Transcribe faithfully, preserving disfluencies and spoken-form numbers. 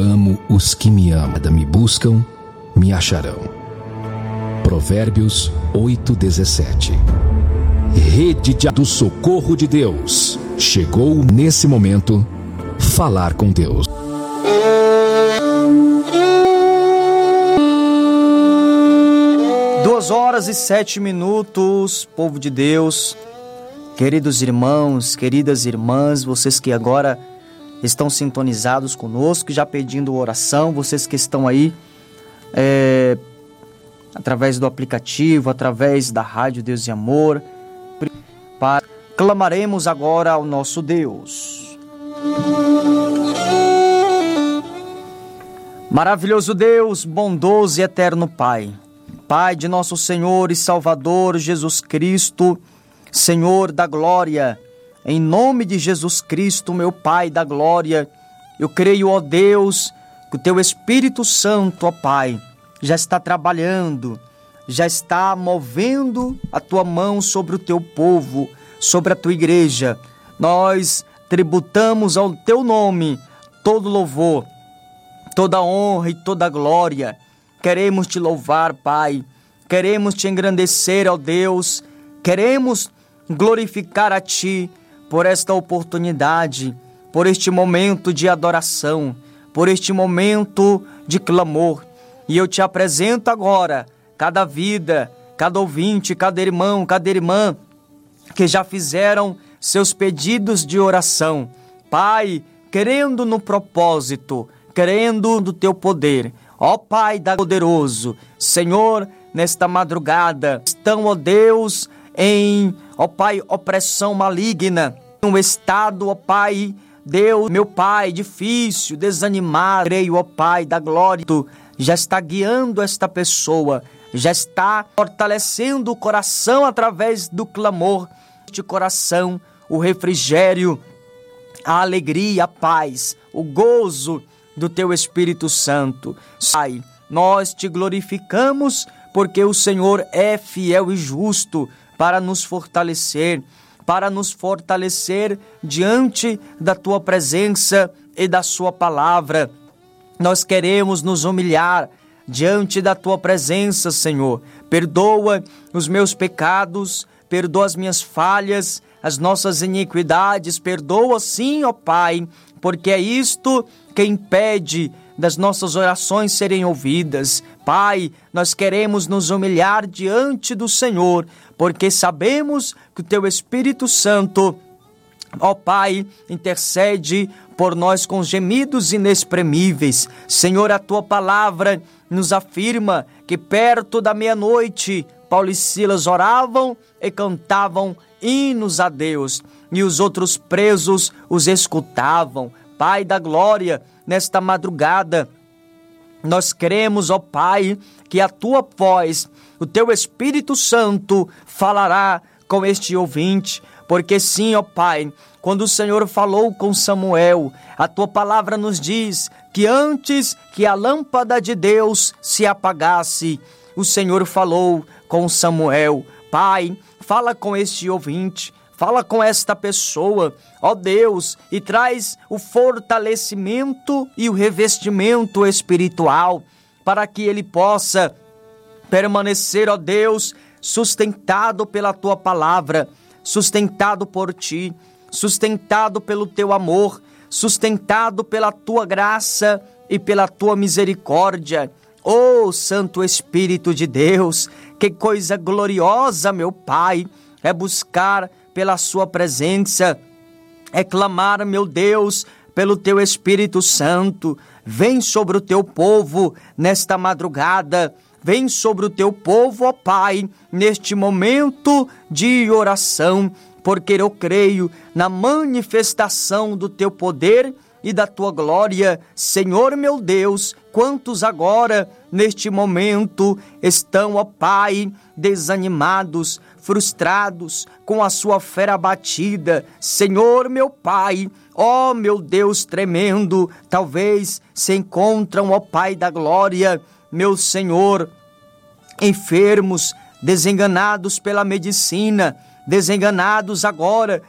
amo os que me amam, me buscam, me acharão. Provérbios oito, dezessete. Rede do Socorro de Deus. Chegou nesse momento falar com Deus. Duas horas e sete minutos, povo de Deus, queridos irmãos, queridas irmãs, vocês que agora estão sintonizados conosco, já pedindo oração, vocês que estão aí é, através do aplicativo, através da rádio Deus e Amor, para... clamaremos agora ao nosso Deus. Maravilhoso Deus, bondoso e eterno Pai, Pai de nosso Senhor e Salvador Jesus Cristo, Senhor da glória, em nome de Jesus Cristo, meu Pai da glória, eu creio, ó Deus, que o Teu Espírito Santo, ó Pai, já está trabalhando, já está movendo a Tua mão sobre o Teu povo, sobre a Tua igreja. Nós tributamos ao Teu nome todo louvor, toda honra e toda glória. Queremos Te louvar, Pai, queremos Te engrandecer, ó Deus, queremos glorificar a Ti por esta oportunidade, por este momento de adoração, por este momento de clamor. E eu Te apresento agora cada vida, cada ouvinte, cada irmão, cada irmã que já fizeram seus pedidos de oração. Pai, querendo no propósito, querendo do Teu poder. Ó Pai da poderoso, Senhor, nesta madrugada, estão, ó Deus, em, ó Pai, opressão maligna, um estado, ó Pai, Deus, meu Pai, difícil, desanimado. Creio, ó Pai da glória, Tu já está guiando esta pessoa, já está fortalecendo o coração através do clamor. Este coração, o refrigério, a alegria, a paz, o gozo do Teu Espírito Santo. Pai, nós Te glorificamos porque o Senhor é fiel e justo para nos fortalecer, para nos fortalecer diante da Tua presença e da Sua palavra. Nós queremos nos humilhar diante da Tua presença, Senhor. Perdoa os meus pecados, perdoa as minhas falhas, as nossas iniquidades, perdoa sim, ó Pai, porque é isto que impede das nossas orações serem ouvidas. Pai, nós queremos nos humilhar diante do Senhor, porque sabemos que o Teu Espírito Santo, ó Pai, intercede por nós com gemidos inexprimíveis. Senhor, a Tua palavra nos afirma que perto da meia-noite, Paulo e Silas oravam e cantavam hinos a Deus, e os outros presos os escutavam. Pai da glória, nesta madrugada, nós cremos, ó Pai, que a Tua voz, o Teu Espírito Santo falará com este ouvinte, porque sim, ó Pai, quando o Senhor falou com Samuel, a Tua palavra nos diz que antes que a lâmpada de Deus se apagasse, o Senhor falou com Samuel. Pai, fala com este ouvinte, fala com esta pessoa, ó Deus, e traz o fortalecimento e o revestimento espiritual para que ele possa permanecer, ó Deus, sustentado pela Tua palavra, sustentado por Ti, sustentado pelo Teu amor, sustentado pela Tua graça e pela Tua misericórdia. Ó Santo Espírito de Deus, que coisa gloriosa, meu Pai, é buscar pela Sua presença, é clamar, meu Deus, pelo Teu Espírito Santo. Vem sobre o Teu povo nesta madrugada, vem sobre o Teu povo, ó Pai, neste momento de oração, porque eu creio na manifestação do Teu poder e da Tua glória. Senhor meu Deus, quantos agora, neste momento, estão, ó Pai, desanimados, frustrados, com a sua fé abatida. Senhor meu Pai, ó meu Deus tremendo, talvez se encontram, ó Pai da glória, meu Senhor, enfermos, desenganados pela medicina, desenganados agora